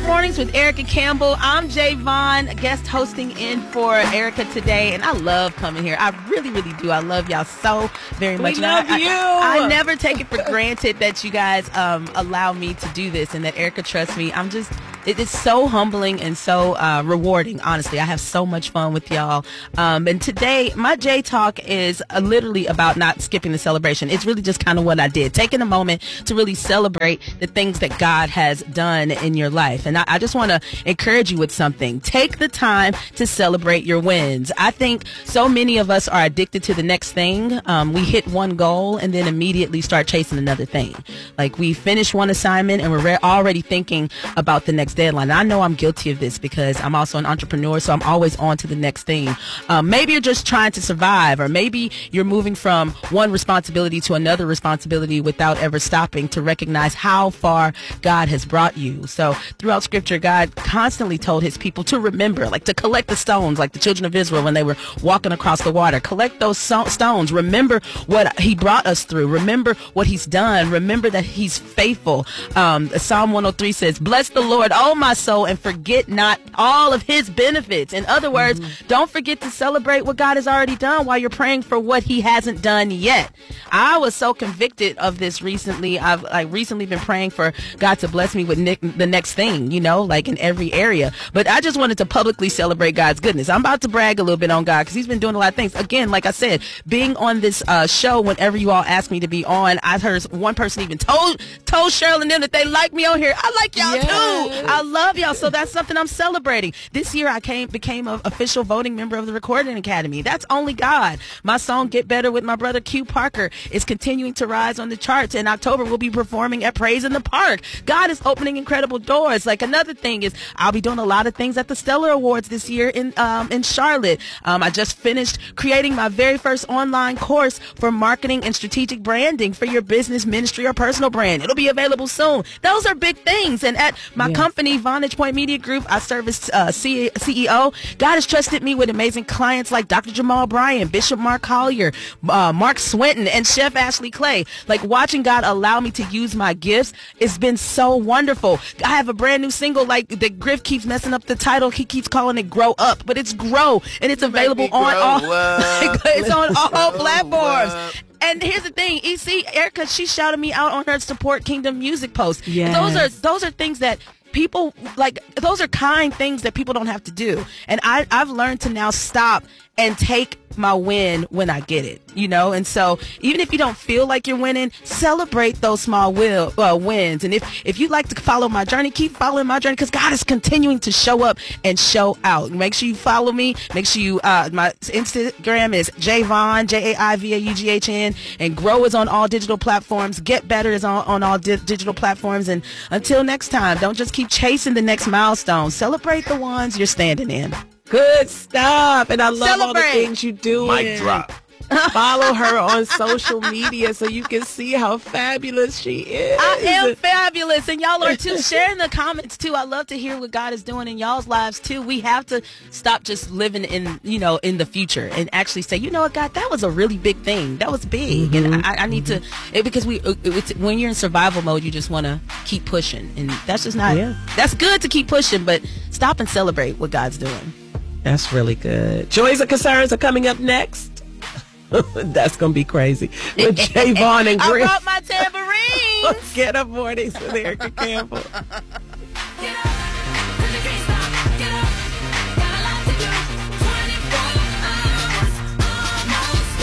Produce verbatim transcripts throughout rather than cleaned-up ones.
Get Up Mornings with Erica Campbell. I'm Jay Vaughn, guest hosting in for Erica today, and I love coming here. I really, really do. I love y'all so very much. We love I, you. I, I never take it for granted that you guys um, allow me to do this and that Erica trusts me. I'm just, it is so humbling and so uh, rewarding, honestly. I have so much fun with y'all. Um, and today, my J Talk is uh, literally about not skipping the celebration. It's really just kind of what I did, taking a moment to really celebrate the things that God has done in your life. And I, I just want to encourage you with something. Take the time to celebrate your wins. I think so many of us are addicted to the next thing. Um, we hit one goal and then immediately start chasing another thing. Like we finish one assignment and we're re- already thinking about the next deadline. And I know I'm guilty of this because I'm also an entrepreneur, so I'm always on to the next thing. Um, maybe you're just trying to survive, or maybe you're moving from one responsibility to another responsibility without ever stopping to recognize how far God has brought you. So throughout scripture, God constantly told his people to remember, like to collect the stones, like the children of Israel when they were walking across the water. Collect those so- stones. Remember what he brought us through. Remember what he's done. Remember that he's faithful. Um, Psalm one oh three says, "Bless the Lord, O my soul, and forget not all of his benefits." In other words, mm-hmm. don't forget to celebrate what God has already done while you're praying for what he hasn't done yet. I was so convicted of this recently. I've like recently been praying for God to bless me with Nick, the next thing, you know, like in every area. But I just wanted to publicly celebrate God's goodness. I'm about to brag a little bit on God because he's been doing a lot of things. Again, like I said, being on this uh, show, whenever you all ask me to be on, I heard one person even told told Cheryl and them that they like me on here. I like y'all yes. too. I love y'all. So that's something I'm celebrating. This year I came became an official voting member of the Recording Academy. That's only God. My song Get Better with my brother Q Parker is continuing to rise on the charts. In October, we'll be performing at Praise in the Park. God is opening incredible doors. Like another thing is I'll be doing a lot of things at the Stellar Awards this year in um, in Charlotte. Um, I just finished creating my very first online course for marketing and strategic branding for your business, ministry, or personal brand. It'll be available soon. Those are big things. And at my yes. company, Vantage Point Media Group, I serve as uh, C- CEO. God has trusted me with amazing clients like Doctor Jamal Bryan, Bishop Mark Collier, uh, Mark Swinton, and Chef Ashley Clay. Like watching God allow me to use my gifts, it's been so wonderful. I have a brand new single, like the Griff keeps messing up the title. He keeps calling it Grow Up, but it's Grow, and it's available on all, it's on all platforms. And here's the thing, E C, Erica, she shouted me out on her Support Kingdom Music post. Yes. Those are those are things that people, like, those are kind things that people don't have to do. And I, I've learned to now stop and take my win when I get it, you know? And so even if you don't feel like you're winning, celebrate those small will, uh, wins. And if, if you'd like to follow my journey, keep following my journey because God is continuing to show up and show out. Make sure you follow me. Make sure you, uh, my Instagram is Jayvaughn, J A I V A U G H N, and Grow is on all digital platforms. Get Better is on, on all di- digital platforms. And until next time, don't just keep chasing the next milestone. Celebrate the ones you're standing in. Good stuff. And I love Celebrate. all the things you do. Mic drop. Follow her on social media so you can see how fabulous she is. I am fabulous, and y'all are too. Share in the comments too. I love to hear what God is doing in y'all's lives too. We have to stop just living in, you know, in the future and actually say, you know what, God, that was a really big thing. That was big, mm-hmm. and I, I need mm-hmm. to it, because we it's, when you're in survival mode, you just want to keep pushing, and that's just not. Yeah. That's good to keep pushing, but stop and celebrate what God's doing. That's really good. Joys and Concerns are coming up next. That's going to be crazy. With Jayvaughn and Griff. I brought my tambourine. Get Up Mornings with Erica Campbell. Get up, 'cause you can't stop. Get up, got a lot to do. twenty-four hours, almost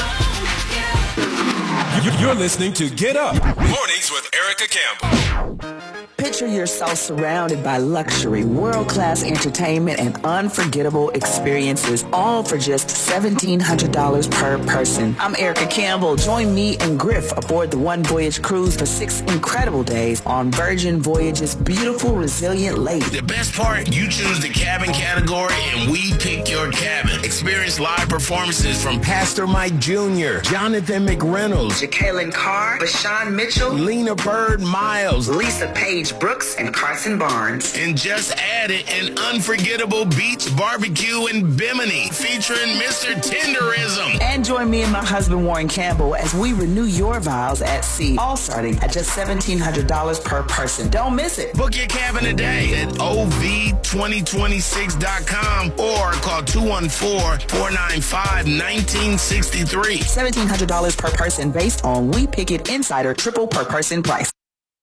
gone. Get up. You're listening to Get Up Mornings with Erica Campbell. Picture yourself surrounded by luxury, world-class entertainment, and unforgettable experiences, all for just seventeen hundred dollars per person. I'm Erica Campbell. Join me and Griff aboard the One Voyage cruise for six incredible days on Virgin Voyage's beautiful, resilient lake. The best part, you choose the cabin category and we pick your cabin. Experience live performances from Pastor Mike Junior, Jonathan McReynolds, Jacqueline Carr, Bashan Mitchell, Lena Bird Miles, Lisa Page Brooks and Carson Barnes. And just added an unforgettable beach barbecue in Bimini featuring Mister Tenderism. And join me and my husband Warren Campbell as we renew your vows at sea, all starting at just seventeen hundred dollars per person. Don't miss it. Book your cabin today at O V twenty twenty-six dot com or call two one four, four nine five, one nine six three. seventeen hundred dollars per person based on We Pick It Insider triple per person price.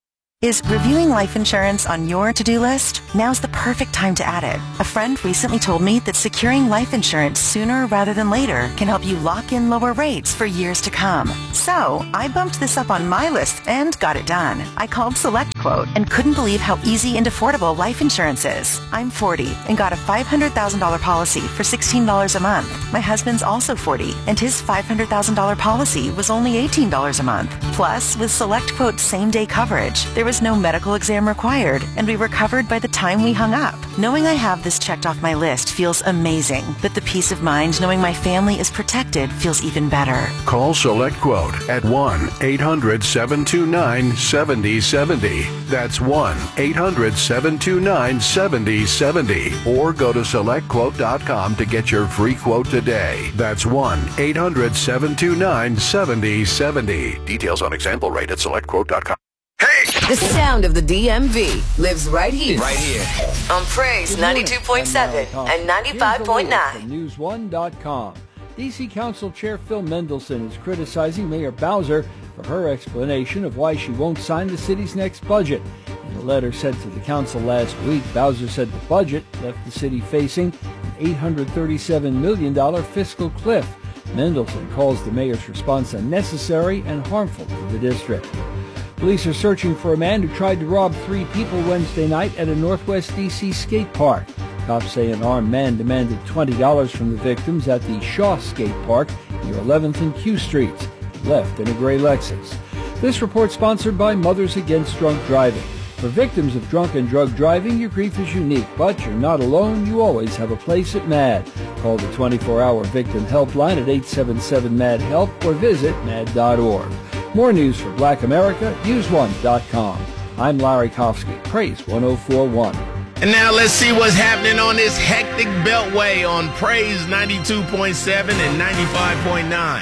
Is reviewing life insurance on your to-do list? Now's the perfect time to add it. A friend recently told me that securing life insurance sooner rather than later can help you lock in lower rates for years to come. So, I bumped this up on my list and got it done. I called SelectQuote and couldn't believe how easy and affordable life insurance is. I'm forty and got a five hundred thousand dollars policy for sixteen dollars a month. My husband's also forty and his five hundred thousand dollars policy was only eighteen dollars a month. Plus, with SelectQuote's same-day coverage, there was no medical exam required, and we were covered by the time we hung up. Knowing I have this checked off my list feels amazing, but the peace of mind knowing my family is protected feels even better. Call SelectQuote at one eight hundred, seven two nine, seven zero seven zero. That's one eight hundred, seven two nine, seven zero seven zero. Or go to select quote dot com to get your free quote today. That's one eight hundred, seven two nine, seven zero seven zero. Details on example rate at select quote dot com. The sound of the D M V lives right here. Right here. On Praise ninety-two point seven and ninety-five point nine. news one dot com. D C Council Chair Phil Mendelson is criticizing Mayor Bowser for her explanation of why she won't sign the city's next budget. In a letter sent to the council last week, Bowser said the budget left the city facing an eight hundred thirty-seven million dollars fiscal cliff. Mendelson calls the mayor's response unnecessary and harmful to the district. Police are searching for a man who tried to rob three people Wednesday night at a Northwest D C skate park. Cops say an armed man demanded twenty dollars from the victims at the Shaw Skate Park near eleventh and Q Streets. He left in a gray Lexus. This report sponsored by Mothers Against Drunk Driving. For victims of drunk and drug driving, your grief is unique, but you're not alone. You always have a place at MAD. Call the twenty-four hour victim helpline at eight seven seven, M A D, HELP or visit mad dot org. More news for Black America, news one dot com. I'm Larry Kofsky, Praise one oh four point one. And now let's see what's happening on this hectic beltway on Praise ninety-two point seven and ninety-five point nine.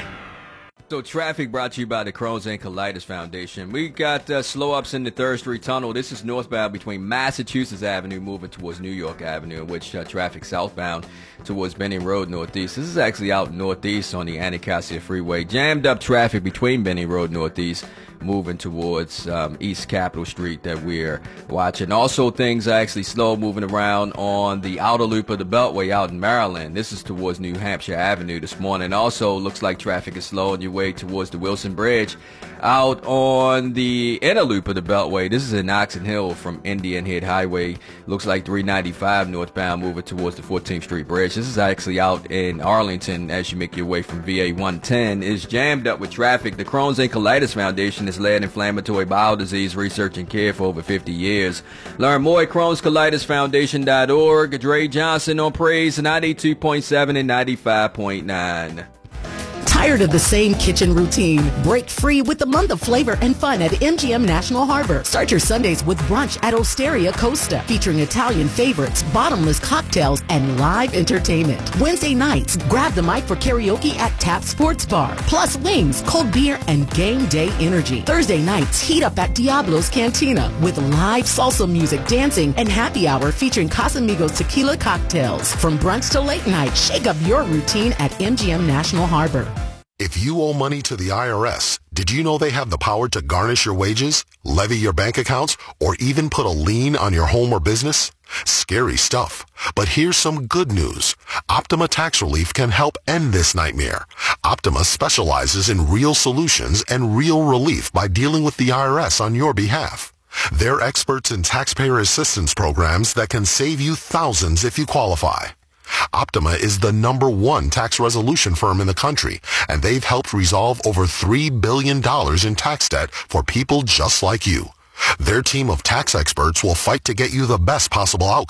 So traffic brought to you by the Crohn's and Colitis Foundation. We got uh, slow ups in the third Street Tunnel. This is northbound between Massachusetts Avenue moving towards New York Avenue, in which uh, traffic southbound towards Benning Road Northeast. This is actually out northeast on the Anacostia Freeway. Jammed up traffic between Benning Road Northeast moving towards um, East Capitol Street that we're watching. Also, things are actually slow moving around on the outer loop of the Beltway out in Maryland. This is towards New Hampshire Avenue this morning. Also, looks like traffic is slow on your way towards the Wilson Bridge. Out on the inner loop of the Beltway, this is in Oxon Hill from Indian Head Highway. Looks like three ninety-five northbound moving towards the fourteenth Street Bridge. This is actually out in Arlington as you make your way from V A one ten. It's jammed up with traffic. The Crohn's and Colitis Foundation has led inflammatory bowel disease research and care for over fifty years. Learn more at crohns colitis foundation dot org. Dre Johnson on Praise ninety-two point seven and ninety-five point nine. Tired of the same kitchen routine? Break free with a month of flavor and fun at M G M National Harbor. Start your Sundays with brunch at Osteria Costa, featuring Italian favorites, bottomless cocktails, and live entertainment. Wednesday nights, grab the mic for karaoke at Tap Sports Bar, plus wings, cold beer, and game day energy. Thursday nights, heat up at Diablo's Cantina with live salsa music, dancing, and happy hour featuring Casamigos tequila cocktails. From brunch to late night, shake up your routine at M G M National Harbor. If you owe money to the I R S, did you know they have the power to garnish your wages, levy your bank accounts, or even put a lien on your home or business? Scary stuff. But here's some good news. Optima Tax Relief can help end this nightmare. Optima specializes in real solutions and real relief by dealing with the I R S on your behalf. They're experts in taxpayer assistance programs that can save you thousands if you qualify. Optima is the number one tax resolution firm in the country, and they've helped resolve over three billion dollars in tax debt for people just like you. Their team of tax experts will fight to get you the best possible outcome.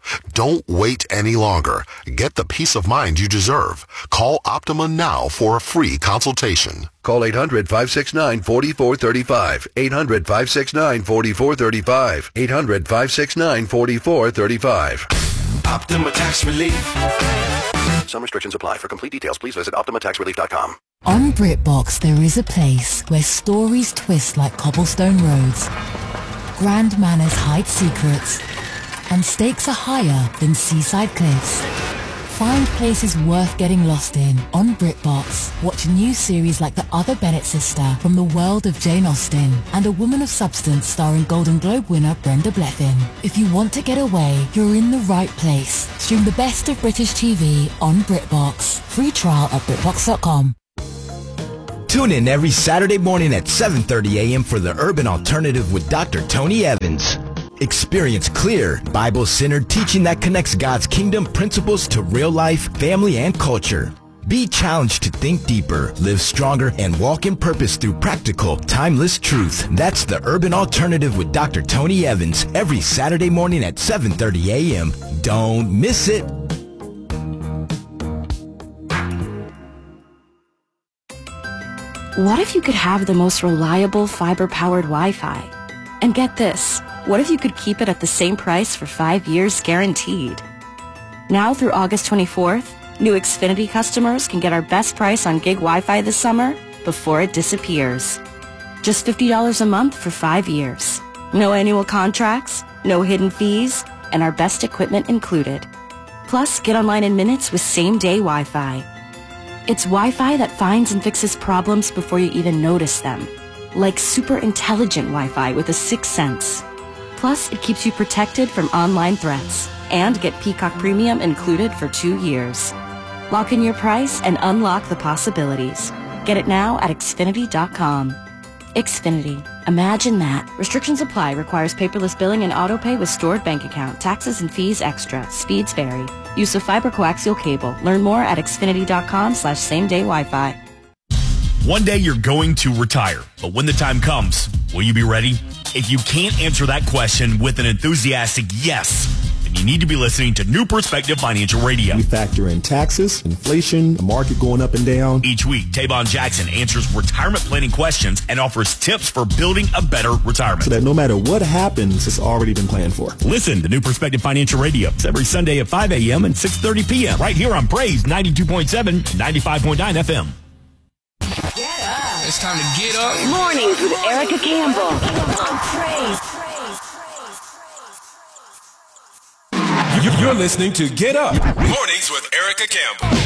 Don't wait any longer. Get the peace of mind you deserve. Call Optima now for a free consultation. Call eight hundred, five six nine, four four three five. eight hundred, five six nine, four four three five. eight hundred, five six nine, four four three five. Optima Tax Relief. Some restrictions apply. For complete details, please visit optima tax relief dot com. On BritBox, there is a place where stories twist like cobblestone roads, grand manners hide secrets, and stakes are higher than seaside cliffs. Find places worth getting lost in on BritBox. Watch new series like The Other Bennett Sister from the world of Jane Austen and A Woman of Substance starring Golden Globe winner Brenda Blethyn. If you want to get away, you're in the right place. Stream the best of British T V on BritBox. Free trial at BritBox dot com. Tune in every Saturday morning at seven thirty a.m. for The Urban Alternative with Doctor Tony Evans. Experience clear, Bible-centered teaching that connects God's kingdom principles to real life, family, and culture. Be challenged to think deeper, live stronger, and walk in purpose through practical, timeless truth. That's The Urban Alternative with Doctor Tony Evans every Saturday morning at seven thirty a.m. Don't miss it. What if you could have the most reliable fiber-powered Wi-Fi? And get this, what if you could keep it at the same price for five years guaranteed? Now through August twenty-fourth, new Xfinity customers can get our best price on gig Wi-Fi this summer before it disappears. Just fifty dollars a month for five years. No annual contracts, no hidden fees, and our best equipment included. Plus, get online in minutes with same-day Wi-Fi. It's Wi-Fi that finds and fixes problems before you even notice them. Like super intelligent Wi-Fi with a sixth sense. Plus, it keeps you protected from online threats. And get Peacock Premium included for two years. Lock in your price and unlock the possibilities. Get it now at Xfinity dot com. Xfinity. Imagine that. Restrictions apply. Requires paperless billing and autopay with stored bank account. Taxes and fees extra. Speeds vary. Use of fiber coaxial cable. Learn more at Xfinity dot com slash same day Wi-Fi. One day you're going to retire, but when the time comes, will you be ready? If you can't answer that question with an enthusiastic yes, then you need to be listening to New Perspective Financial Radio. We factor in taxes, inflation, the market going up and down. Each week, Tavon Jackson answers retirement planning questions and offers tips for building a better retirement. So that no matter what happens, it's already been planned for. Listen to New Perspective Financial Radio. It's every Sunday at five a.m. and six thirty p.m. right here on Praise ninety-two point seven and ninety-five point nine F M. It's time to get up. Mornings with Erica Campbell on Praise. You're listening to Get Up. Mornings with Erica Campbell.